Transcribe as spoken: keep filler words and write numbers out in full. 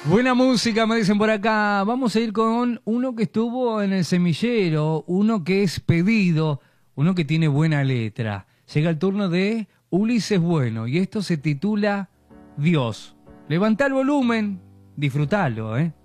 Buena música, me dicen por acá. Vamos a ir con uno que estuvo en el semillero, uno que es pedido, uno que tiene buena letra. Llega el turno de Ulises Bueno y esto se titula Dios. Levantá el volumen, disfrutalo, ¿eh?